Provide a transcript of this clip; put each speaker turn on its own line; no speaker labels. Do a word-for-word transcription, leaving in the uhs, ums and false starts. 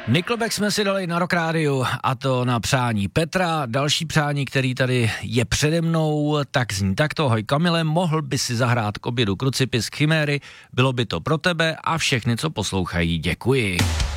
Nickelback jsme si dali na Rock Rádiu a to na přání Petra. Další přání, který tady je přede mnou, tak zní takto. Hoj Kamile, mohl by si zahrát k obědu Krucipis Chiméry, bylo by to pro tebe a všechny, co poslouchají, děkuji.